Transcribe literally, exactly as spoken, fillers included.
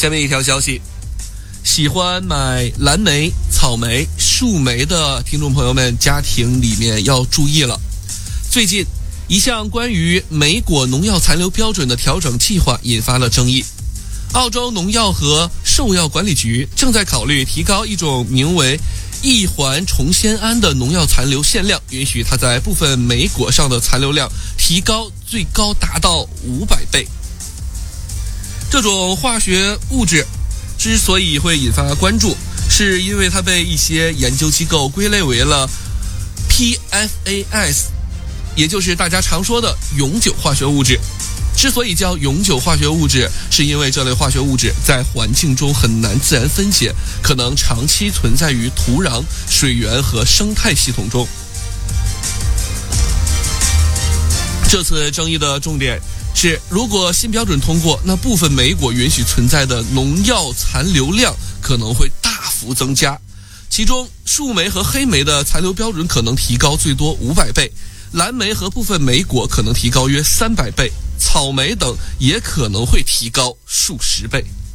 下面一条消息，喜欢买蓝莓、草莓、树莓的听众朋友们，家庭里面要注意了。最近一项关于莓果农药残留标准的调整计划引发了争议。澳洲农药和兽药管理局正在考虑提高一种名为异环重酰胺的农药残留限量，允许它在部分莓果上的残留量提高最高达到五百倍。这种化学物质之所以会引发关注，是因为它被一些研究机构归类为了 P F A S， 也就是大家常说的永久化学物质。之所以叫永久化学物质，是因为这类化学物质在环境中很难自然分解，可能长期存在于土壤、水源和生态系统中。这次争议的重点是，如果新标准通过，那部分莓果允许存在的农药残留量可能会大幅增加，其中树莓和黑莓的残留标准可能提高最多五百倍，蓝莓和部分莓果可能提高约三百倍，草莓等也可能会提高数十倍。